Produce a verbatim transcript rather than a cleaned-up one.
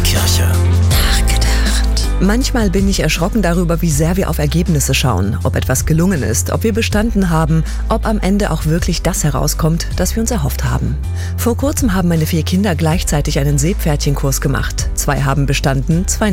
Kirche. Nachgedacht. Manchmal bin ich erschrocken darüber, wie sehr wir auf Ergebnisse schauen, ob etwas gelungen ist, ob wir bestanden haben, ob am Ende auch wirklich das herauskommt, das wir uns erhofft haben. Vor kurzem haben meine vier Kinder gleichzeitig einen Seepferdchenkurs gemacht. Zwei haben bestanden, zwei